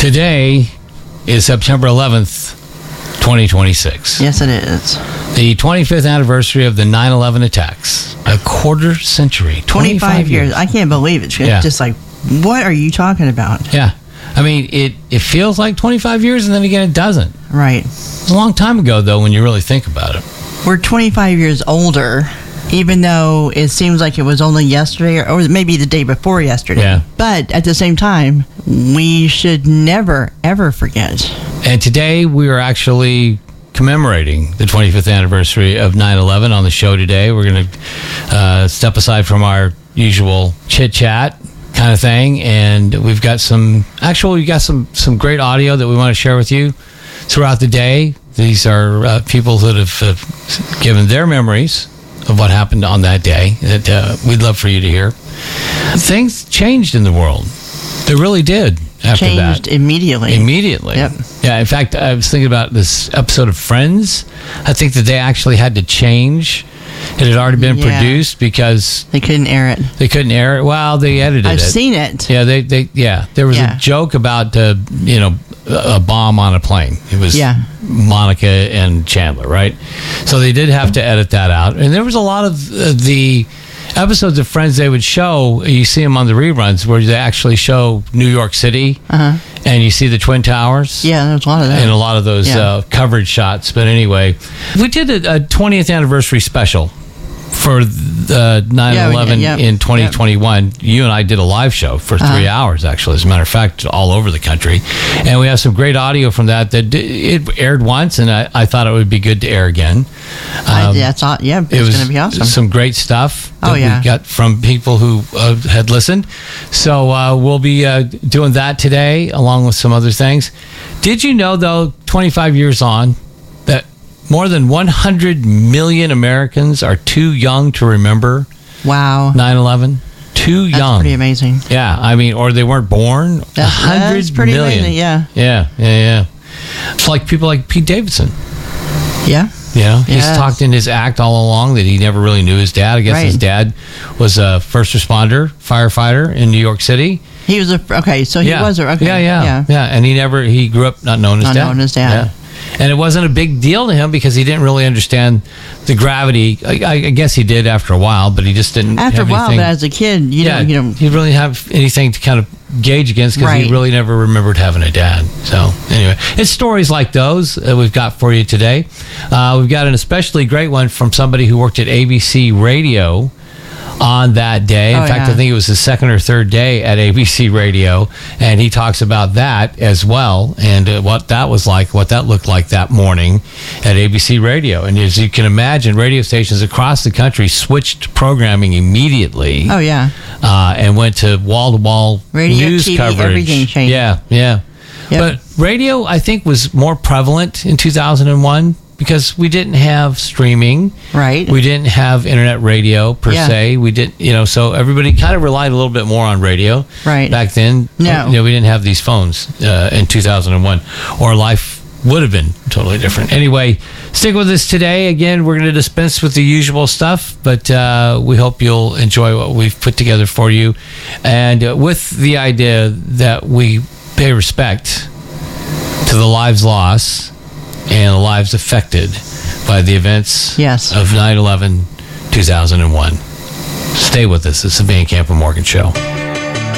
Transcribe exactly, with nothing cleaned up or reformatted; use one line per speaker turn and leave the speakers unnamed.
Today is September eleventh, twenty twenty-six.
Yes, it is.
The twenty-fifth anniversary of the nine eleven attacks. A quarter century. twenty-five,
twenty-five years.
years.
I can't believe it. It's
Yeah.
just like, what are you talking about?
Yeah. I mean, it, it feels like twenty-five years, and then again, it doesn't.
Right.
It's a long time ago, though, when you really think about it.
We're twenty-five years older, even though it seems like it was only yesterday or, or maybe the day before yesterday.
Yeah.
But at the same time, we should never, ever forget.
And today, we are actually commemorating the twenty-fifth anniversary of nine eleven on the show today. We're going to uh, step aside from our usual chit-chat kind of thing, and we've got some actual we've got some some great audio that we want to share with you throughout the day. These are uh, people that have uh, given their memories of what happened on that day that uh, we'd love for you to hear. Things changed in the world. They really did after
Changed
that.
immediately.
Immediately.
Yep.
Yeah, in fact, I was thinking about this episode of Friends. I think that they actually had to change. It had already been
Yeah.
produced because
They couldn't air it.
they couldn't air it. Well, they edited
I've
it.
seen it.
Yeah, they, they yeah. There was
Yeah.
a joke about uh, you know a bomb on a plane. It was
Yeah.
Monica and Chandler, right? So they did have to edit that out. And there was a lot of uh, the episodes of Friends they would show. You see them on the reruns where they actually show New York City,
Uh-huh.
and you see the Twin Towers.
Yeah, there was a lot of that.
And a lot of those
Yeah.
uh, coverage shots. But anyway, we did a, a twentieth anniversary special for the nine eleven
Yeah, yeah,
in twenty twenty-one. You and I did a live show for three
Uh-huh.
hours, actually, as a matter of fact, all over the country. And we have some great audio from that. That d- it aired once, and I, I thought it would be good to air again.
I,
Um,
that's all, yeah, it's
it was
going to be awesome.
some great stuff that
Oh, yeah.
we got from people who uh, had listened. So uh, we'll be uh, doing that today, along with some other things. Did you know, though, twenty-five years on, that more than one hundred million Americans are too young to remember
Wow.
nine eleven? Too
That's
young.
pretty amazing.
Yeah, I mean, or they weren't born. A
That's,
hundred
that's pretty
million.
amazing, yeah.
Yeah, yeah, yeah. It's like people like Pete Davidson.
Yeah.
You know, he's
Yes.
talked in his act all along that he never really knew his dad. I guess
Right.
his dad was a first responder, firefighter in New York City.
He was a, okay, so he
yeah.
was a, okay.
yeah, yeah, yeah,
Yeah.
And he never, he grew up not knowing his
Not
dad.
knowing his dad.
Yeah. And it wasn't a big deal to him because he didn't really understand the gravity. I, I I guess he did after a while, but he just didn't
After a
have
while,
anything.
but as a kid, you
yeah,
know, you know,
he didn't really have anything to kind of gauge against because he
Right.
really never remembered having a dad. So anyway, it's stories like those that we've got for you today. Uh, we've got an especially great one from somebody who worked at A B C Radio on that day. In
Oh,
fact,
yeah.
I think it was the second or third day at A B C Radio, and he talks about that as well and uh, what that was like, what that looked like that morning at A B C Radio. And as you can imagine, radio stations across the country switched programming immediately.
oh, yeah.
Uh, and went to wall-to-wall
Radio,
news
T V,
coverage.
everything changed.
Yeah, yeah.
Yep.
But radio, I think, was more prevalent in two thousand one because we didn't have streaming.
Right.
We didn't have internet radio per
Yeah.
se. We didn't, you know, so everybody kind of relied a little bit more on radio.
Right.
Back then,
No.
you know, we didn't have these phones uh, in two thousand one, or life would have been totally different. Anyway, stick with us today. Again, we're going to dispense with the usual stuff, but uh, we hope you'll enjoy what we've put together for you. And uh, with the idea that we pay respect to the lives lost and the lives affected by the events
Yes.
of nine eleven two thousand one. Stay with us. It's the Van Camp and Morgan Show.